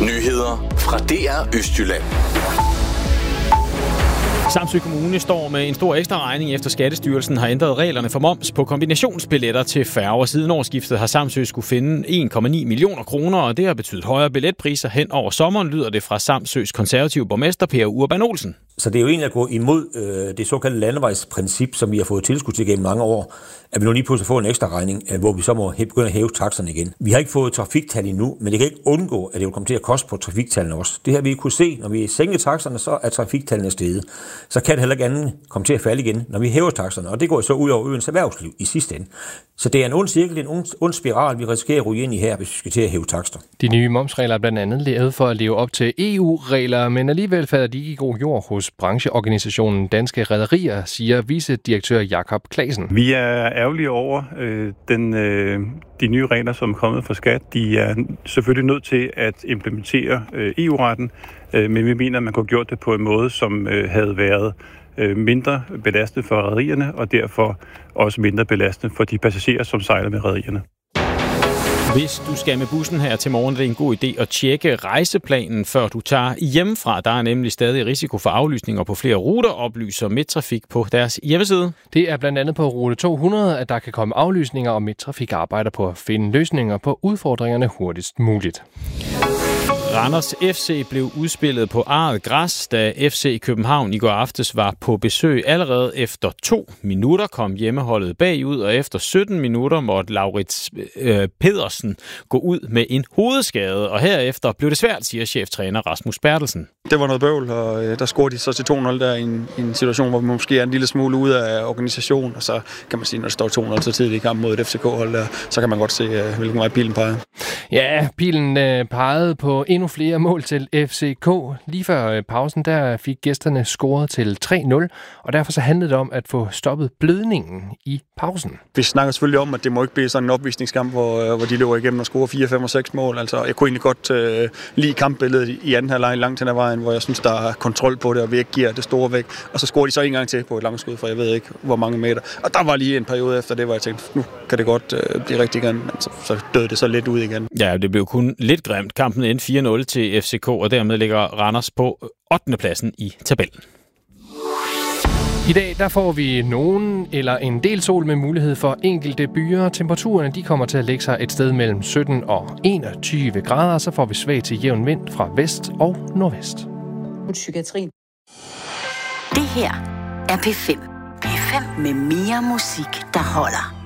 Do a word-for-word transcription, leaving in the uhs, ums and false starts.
Nyheder fra D R Østjylland. Samsø Kommune står med en stor ekstra regning efter Skattestyrelsen har ændret reglerne for moms på kombinationsbilletter til færger. Siden årsskiftet har Samsø skulle finde en komma ni millioner kroner, og det har betydet højere billetpriser hen over sommeren, lyder det fra Samsøs konservative borgmester Per Urban Olsen. Så det er jo egentlig at gå imod øh, det såkaldte landevejsprincip, som vi har fået tilskud til gennem mange år, at vi nu lige pludselig får en ekstra regning, øh, hvor vi så må begynde at hæve takserne igen. Vi har ikke fået trafiktal endnu, men det kan ikke undgå, at det vil komme til at koste på trafiktallene også. Det her vi kunne se, når vi sænker takserne, så er trafiktallene steget. Så kan det heller ikke andet komme til at falde igen, når vi hæver takserne, og det går så ud over øens erhvervsliv i sidste ende. Så det er en ond cirkel, en ond, ond spiral, vi risikerer at ryge ind i her, hvis vi skal til at hæve takster. De nye momsregler er blandt andet lavet for at leve op til E U-regler, men alligevel falder de ikke i god jord hos brancheorganisationen Danske Rederier, siger vicedirektør Jakob Claesen. Vi er ærgerlige over øh, den, øh, de nye regler, som er kommet fra skat. De er selvfølgelig nødt til at implementere øh, E U-retten, øh, men vi mener, at man kunne have gjort det på en måde, som øh, havde været øh, mindre belastende for rederierne, og derfor også mindre belastende for de passagerer, som sejler med rederierne. Hvis du skal med bussen her til morgen, det er en god idé at tjekke rejseplanen, før du tager hjemmefra. Der er nemlig stadig risiko for aflysninger på flere ruter, oplyser Midttrafik på deres hjemmeside. Det er blandt andet på rute to hundrede, at der kan komme aflysninger, og Midttrafik arbejder på at finde løsninger på udfordringerne hurtigst muligt. Randers F C blev udspillet på eget græs, da F C København i går aftes var på besøg. Allerede efter to minutter kom hjemmeholdet bagud, og efter sytten minutter måtte Laurits øh, Pedersen gå ud med en hovedskade. Og herefter blev det svært, siger cheftræner Rasmus Bertelsen. Det var noget bøvl, og øh, der scorede de så til to nul der i en, i en situation, hvor vi måske er en lille smule ude af organisationen. Og så kan man sige, når det står to nul så tidligt i kampen mod et F C K-hold der, så kan man godt se, øh, hvilken vej pilen peger. Ja, pilen øh, pegede på endnu flere mål til F C K. Lige før øh, pausen, der fik gæsterne scoret til tre nul, og derfor så handlede det om at få stoppet blødningen i pausen. Vi snakker selvfølgelig om, at det må ikke blive sådan en opvisningskamp, hvor, øh, hvor de løber igennem og scorer fire, fem og seks mål. Altså, jeg kunne egentlig godt øh, lide kampbilledet i anden halvleg langt hen ad vejen, hvor jeg synes, der er kontrol på det, og vi ikke giver det store væk. Og så scorer de så en gang til på et langskud, for jeg ved ikke, hvor mange meter. Og der var lige en periode efter det, hvor jeg tænkte, nu kan det godt øh, blive rigtig igen, men så, så døde det så lidt ud igen. Ja, det blev kun lidt grimt. Kampen endte fire nul til F C K, og dermed ligger Randers på ottende pladsen i tabellen. I dag der får vi nogen eller en del sol med mulighed for enkelte byer. Temperaturerne de kommer til at lægge sig et sted mellem sytten og enogtyve grader. Så får vi svag til jævn vind fra vest og nordvest. Psykiatrien. Det her er P fem. P fem med mere musik, der holder.